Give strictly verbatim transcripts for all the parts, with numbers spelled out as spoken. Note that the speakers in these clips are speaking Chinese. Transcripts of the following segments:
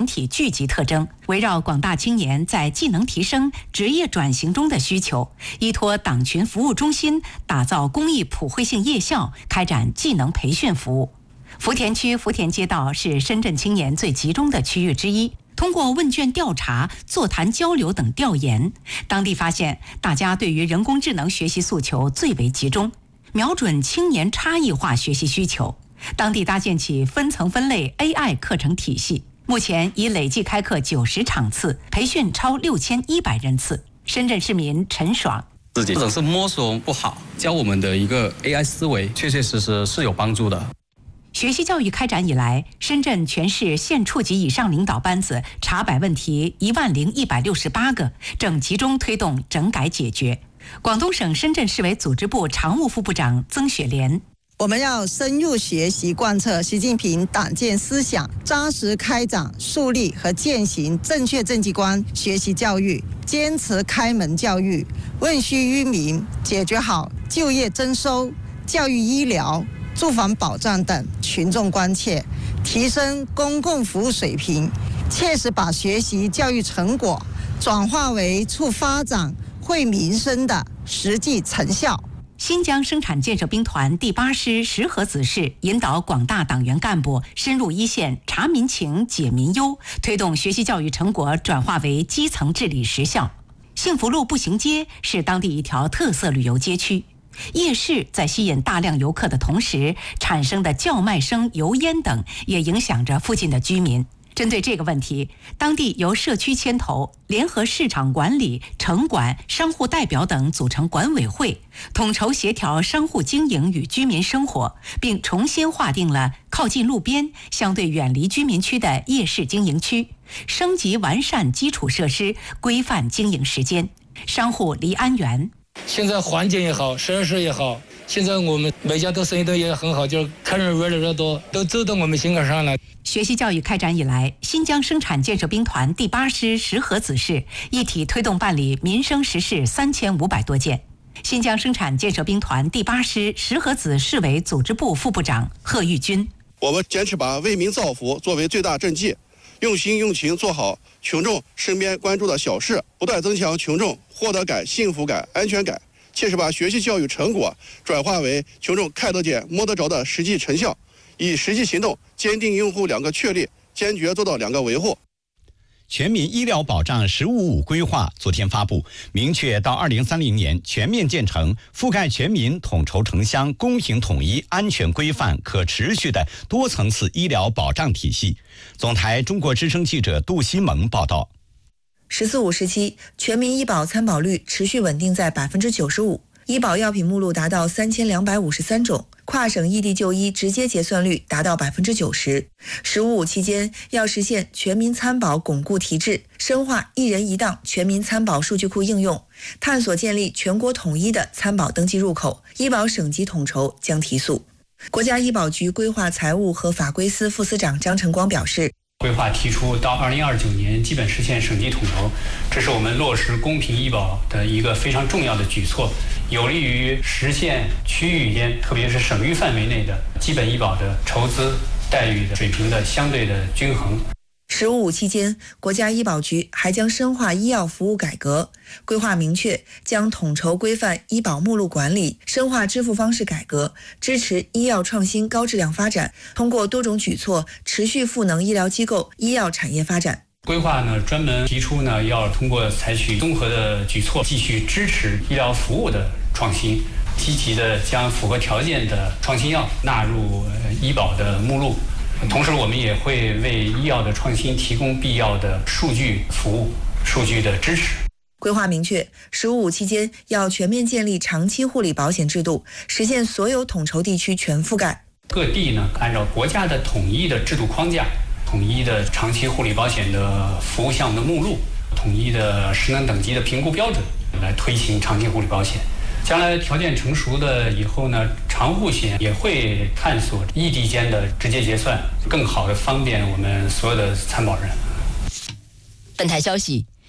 体聚集特征，围绕广大青年在技能提升、职业转型中的需求，依托党群服务中心，打造公益普惠性夜校，开展技能培训服务。福田区福田街道是深圳青年最集中的区域之一。通过问卷调查、座谈交流等调研，当地发现大家对于人工智能学习诉求最为集中，瞄准青年差异化学习需求。当地搭建起分层分类 A I 课程体系，目前已累计开课九十场次，培训超六千一百人次。深圳市民陈爽。 自己总是摸索不好，教我们的一个 A I 思维，确确实实是有帮助的。 学习教育开展以来，深圳全市县处级以上领导班子查摆问题一万零一百六十八个，正集中推动整改解决。广东省深圳市委组织部常务副部长曾雪莲。 我们要深入学习贯彻习近平党建思想，扎实开展树立和践行正确政绩观学习教育，坚持开门教育，问需于民，解决好就业增收、教育医疗、住房保障等群众关切，提升公共服务水平，切实把学习教育成果转化为促发展、惠民生的实际成效。 新疆生产建设兵团第八师石河子市引导广大党员干部深入一线查民情、解民忧，推动学习教育成果转化为基层治理实效。幸福路步行街是当地一条特色旅游街区，夜市在吸引大量游客的同时，产生的叫卖声、油烟等也影响着附近的居民。针对这个问题，当地由社区牵头，联合市场管理、城管、商户代表等组成管委会，统筹协调商户经营与居民生活，并重新划定了靠近路边、相对远离居民区的夜市经营区，升级完善基础设施，规范经营时间。商户黎安元。 现在环境也好，设施也好，现在我们每家都生意都也很好，就是客人越来越多，都走到我们心坎上了。 学习教育开展以来，新疆生产建设兵团第八师石河子市一体推动办理民生实事三千五百多件。新疆生产建设兵团第八师石河子市委组织部副部长贺玉军。 我们坚持把为民造福作为最大政绩，用心用情做好群众身边关注的小事，不断增强群众获得感、幸福感、安全感，切实把学习教育成果转化为群众看得见、摸得着的实际成效，以实际行动坚定用户两个确立，坚决做到两个维护。 全民医疗保障“十五五”规划昨天发布，明确到二零三零年全面建成覆盖全民、统筹城乡、公平统一、安全规范、可持续的多层次医疗保障体系。总台中国之声记者杜西蒙报道。 十四五时期，全民医保参保率持续稳定在百分之九十五，医保药品目录达到三千两百五十三种，跨省异地就医直接结算率达到百分之九十。十五五期间，要实现全民参保巩固提质，深化一人一档全民参保数据库应用，探索建立全国统一的参保登记入口，医保省级统筹将提速。国家医保局规划财务和法规司副司长张晨光表示， 规划提出到二零二九年基本实现省级统筹，这是我们落实公平医保的一个非常重要的举措，有利于实现区域间，特别是省域范围内的基本医保的筹资待遇的水平的相对的均衡。 十五五期间，国家医保局还将深化医药服务改革，规划明确将统筹规范医保目录管理，深化支付方式改革，支持医药创新高质量发展，通过多种举措持续赋能医疗机构、医药产业发展。 规划呢专门提出呢，要通过采取综合的举措，继续支持医疗服务的创新，积极的将符合条件的创新药纳入医保的目录。同时，我们也会为医药的创新提供必要的数据服务、数据的支持。 规划明确，十五五期间要全面建立长期护理保险制度，实现所有统筹地区全覆盖。 各地呢，按照国家的统一的制度框架、统一的长期护理保险的服务项目的目录、统一的失能等级的评估标准，来推行长期护理保险。将来条件成熟的以后呢，长护险也会探索异地间的直接结算，更好的方便我们所有的参保人。 本台消息，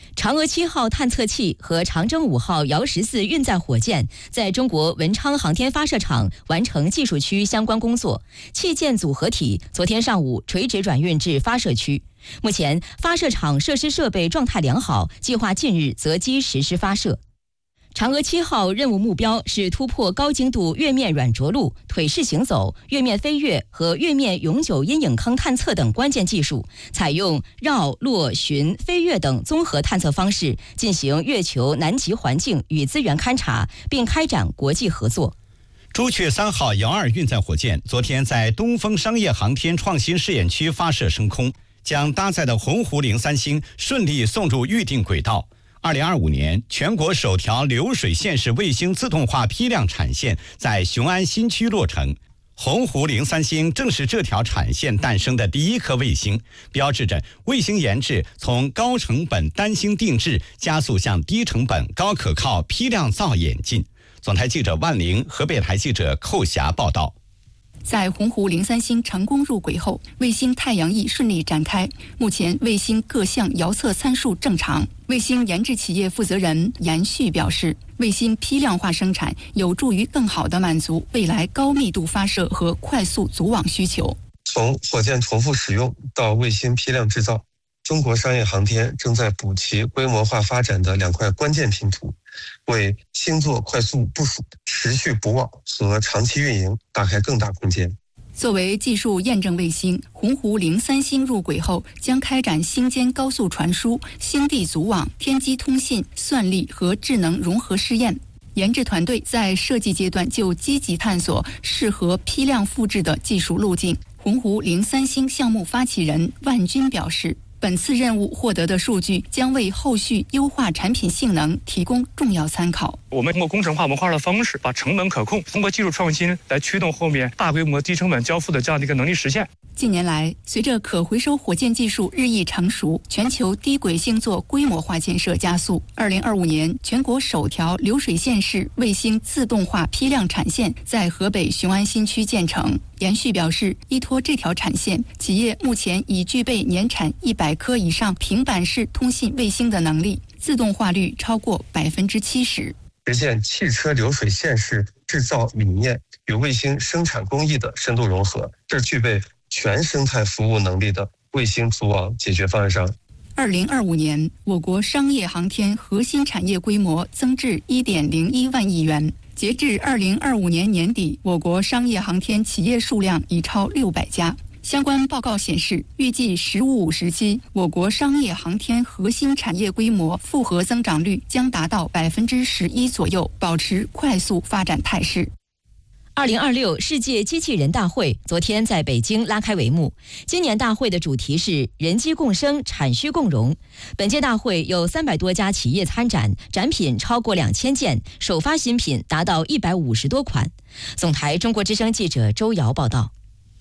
嫦娥七号探测器和长征五号遥十四运载火箭在中国文昌航天发射场完成技术区相关工作，器件组合体昨天上午垂直转运至发射区。目前发射场设施设备状态良好，计划近日择机实施发射。嫦娥七号任务目标是突破高精度月面软着陆、腿式行走、月面飞跃和月面永久阴影坑探测等关键技术，采用绕、落、巡、飞跃等综合探测方式，进行月球南极环境与资源勘察，并开展国际合作。 朱雀三号遥二运载火箭昨天在东风商业航天创新试验区发射升空，将搭载的鸿鹄零三星顺利送入预定轨道。二零二五年，全国首条流水线式卫星自动化批量产线在雄安新区落成。鸿鹄零三星正是这条产线诞生的第一颗卫星，标志着卫星研制从高成本单星定制加速向低成本高可靠批量造演进。总台记者万玲，河北台记者寇霞报道。 在鸿鹄零三星成功入轨后，卫星太阳翼顺利展开。目前卫星各项遥测参数正常。卫星研制企业负责人严旭表示，卫星批量化生产有助于更好地满足未来高密度发射和快速组网需求。 从火箭重复使用到卫星批量制造，中国商业航天正在补齐规模化发展的两块关键拼图，为星座快速部署、持续补网和长期运营打开更大空间。 作为技术验证卫星，鸿鹄零三星入轨后将开展星间高速传输、星地组网、天基通信、算力和智能融合试验。研制团队在设计阶段就积极探索适合批量复制的技术路径。鸿鹄零三星项目发起人万军表示，本次任务获得的数据将为后续优化产品性能提供重要参考。 我们通过工程化文化的方式，把成本可控，通过技术创新来驱动后面大规模低成本交付的这样的一个能力实现。 近年来，随着可回收火箭技术日益成熟，全球低轨星座规模化建设加速。二零二五年，全国首条流水线式卫星自动化批量产线在河北雄安新区建成。严旭表示，依托这条产线，企业目前已具备年产一百颗以上平板式通信卫星的能力，自动化率超过百分之七十。 实现汽车流水线式制造理念与卫星生产工艺的深度融合，这具备全生态服务能力的卫星组网解决方案商。 二零二五年，我国商业航天核心产业规模增至一点零一万亿元。截至二零二五年年底，我国商业航天企业数量已超六百家。相关报告显示，预计“十五五”时期，我国商业航天核心产业规模复合增长率将达到百分之十一左右，保持快速发展态势。 二零二六世界机器人大会昨天在北京拉开帷幕。今年大会的主题是人机共生、产需共荣。本届大会有三百多家企业参展，展品超过两千件，首发新品达到一百五十多款。总台中国之声记者周瑶报道。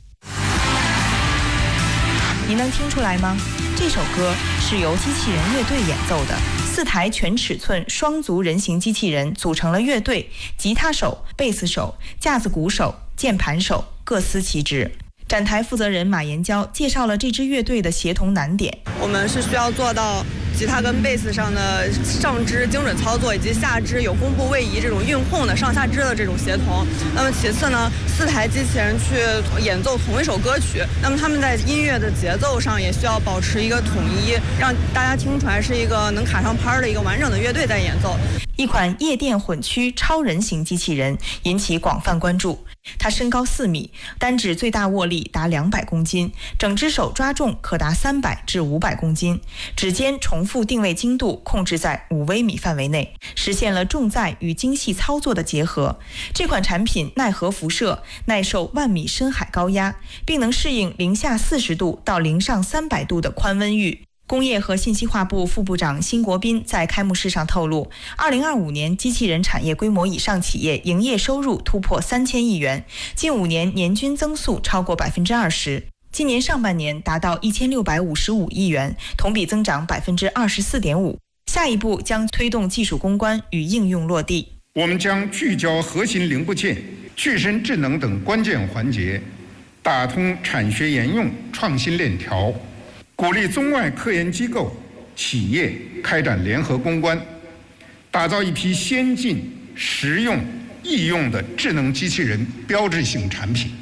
你能听出来吗？这首歌是由机器人乐队演奏的。四台全尺寸双足人形机器人组成了乐队，吉他手、贝斯手、架子鼓手、键盘手各司其职。展台负责人马延娇介绍了这支乐队的协同难点。 我们是需要做到吉他跟贝斯上的上肢精准操作，以及下肢有弓步位移这种运控的上下肢的这种协同。那么其次呢，四台机器人去演奏同一首歌曲，那么他们在音乐的节奏上也需要保持一个统一，让大家听出来是一个能卡上拍的一个完整的乐队在演奏。 一款夜店混区超人型机器人引起广泛关注。它身高四米，单指最大握力达两百公斤，整只手抓重可达三百至五百公斤，指尖重复定位精度控制在五微米范围内，实现了重载与精细操作的结合。这款产品耐核辐射，耐受万米深海高压，并能适应零下四十度到零上三百度的宽温域。工业和信息化部副部长辛国斌在开幕式上透露，二零二五年机器人产业规模以上企业营业收入突破三千亿元，近五年年均增速超过百分之二十。今年上半年达到一千六百五十五亿元，同比增长百分之二十四点五。下一步将推动技术攻关与应用落地。 我们将聚焦核心零部件、具身智能等关键环节，打通产学研用创新链条。鼓励中外科研机构企业开展联合攻关，打造一批先进、实用、易用的智能机器人标志性产品。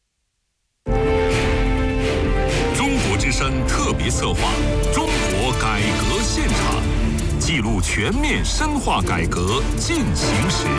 中国之声特别策划《中国改革现场》，记录全面深化改革进行时。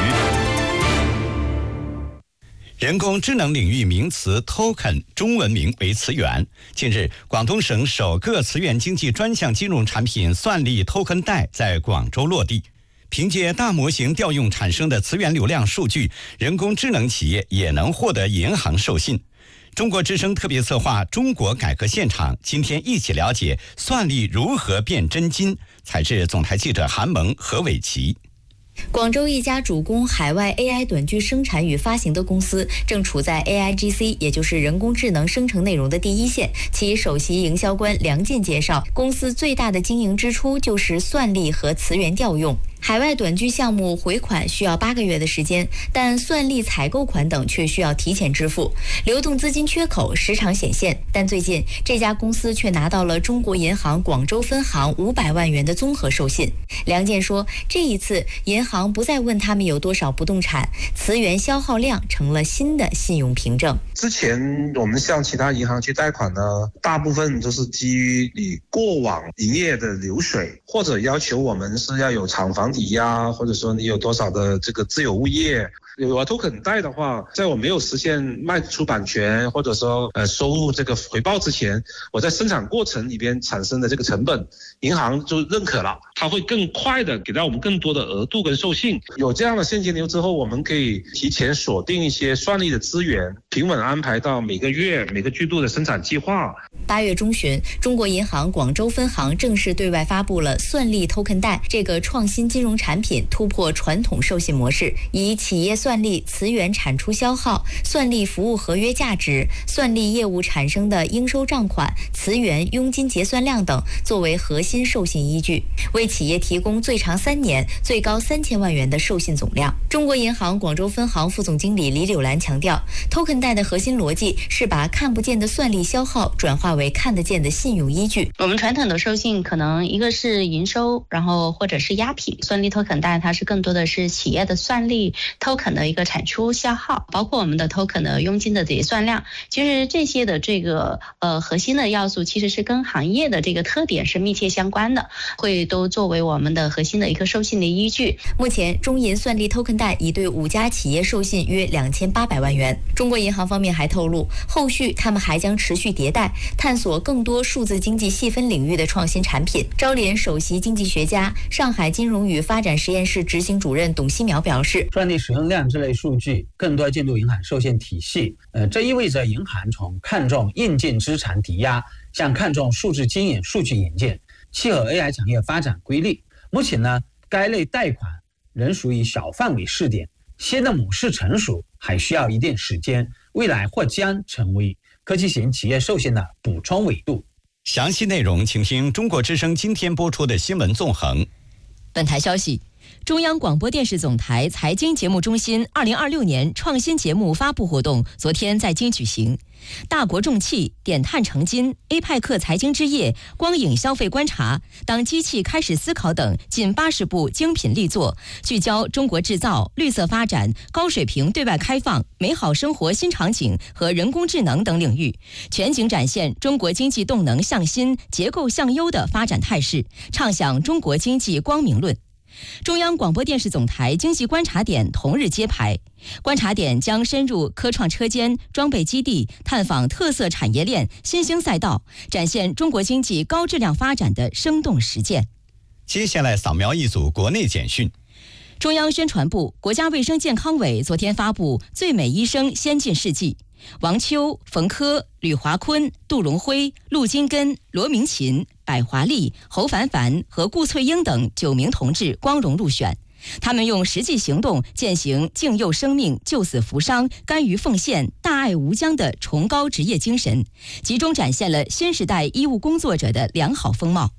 人工智能领域名词 token 中文名为词源。近日，广东省首个词源经济专项金融产品算力 token 贷在广州落地。凭借大模型调用产生的词源流量数据，人工智能企业也能获得银行授信。中国之声特别策划《中国改革现场》，今天一起了解算力如何变真金。采制总台记者韩萌、何伟奇。 广州一家主攻海外 A I 短剧生产与发行的公司，正处在 A I G C， 也就是人工智能生成内容的第一线。其首席营销官梁进介绍，公司最大的经营支出就是算力和词源调用。海外短剧项目回款需要八个月的时间，但算力采购款等却需要提前支付，流动资金缺口时常显现。但最近这家公司却拿到了中国银行广州分行五百万元的综合授信。梁健说，这一次银行不再问他们有多少不动产，词源消耗量成了新的信用凭证。 之前我们向其他银行去贷款呢，大部分都是基于你过往营业的流水，或者要求我们是要有厂房抵押，或者说你有多少的这个自有物业。有了 token 贷的话，在我没有实现卖出版权或者说呃收入这个回报之前，我在生产过程里边产生的这个成本，银行就认可了，它会更快的给到我们更多的额度跟授信。有这样的现金流之后，我们可以提前锁定一些算力的资源，平稳安排到每个月每个季度的生产计划。 八月中旬，中国银行广州分行正式对外发布了算力 token 贷这个创新金融产品，突破传统授信模式，以企业算力词源产出消耗、算力服务合约价值、算力业务产生的应收账款、词源佣金结算量等作为核心授信依据，为企业提供最长三年、最高三千万元的授信总量。中国银行广州分行副总经理李柳兰强调 ，token 贷的核心逻辑是把看不见的算力消耗转化为看得见的信用依据。 我们传统的授信可能一个是营收，然后或者是押品，算力 token 贷它是更多的是企业的算力 token 的一个产出消耗，包括我们的 token 的佣金的结算量。其实这些的这个呃核心的要素其实是跟行业的这个特点是密切相关的，会都作为我们的核心的一个授信的依据。 目前中银算力 token 贷已对五家企业授信约两千八百万元。中国银行方面还透露，后续他们还将持续迭代，探索更多数字经济细分领域的创新产品。招联首席经济学家、上海金融与发展实验室执行主任董希苗表示， 算力使用量这类数据更多进入银行授信体系，呃，这意味着银行从看重硬件资产抵押向看重数字经营数据引荐，契合 A I 产业发展规律。目前呢，该类贷款仍属于小范围试点，新的模式成熟还需要一定时间，未来或将成为科技型企业授信的补充维度。 详细内容请听中国之声今天播出的新闻纵横。 本台消息，中央广播电视总台财经节目中心二零二六年创新节目发布活动昨天在京举行。大国重器、点碳成金、A 派克财经之夜、光影消费观察、当机器开始思考等近八十部精品力作，聚焦中国制造、绿色发展、高水平对外开放、美好生活新场景和人工智能等领域，全景展现中国经济动能向新、结构向优的发展态势，畅想中国经济光明论。中央广播电视总台经济观察点同日揭牌，观察点将深入科创车间、装备基地，探访特色产业链、新兴赛道，展现中国经济高质量发展的生动实践。 接下来扫描一组国内简讯。 中央宣传部、国家卫生健康委昨天发布最美医生先进事迹，王秋、冯轲、吕华坤、杜龙辉、陆金根、罗明琴、百华丽、侯凡凡和顾翠英等九名同志光荣入选。他们用实际行动践行敬佑生命、救死扶伤、甘于奉献、大爱无疆的崇高职业精神，集中展现了新时代医务工作者的良好风貌。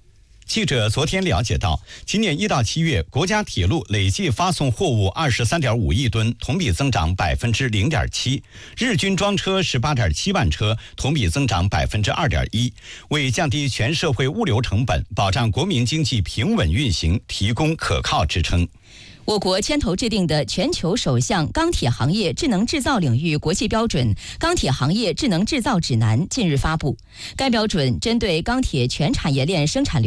记者昨天了解到，今年一到七月，国家铁路累计发送货物二十三点五亿吨，同比增长百分之零点七，日均装车十八点七万车，同比增长百分之二点一，为降低全社会物流成本，保障国民经济平稳运行提供可靠支撑。 我国牵头制定的全球首项钢铁行业智能制造领域国际标准《钢铁行业智能制造指南》近日发布。该标准针对钢铁全产业链生产流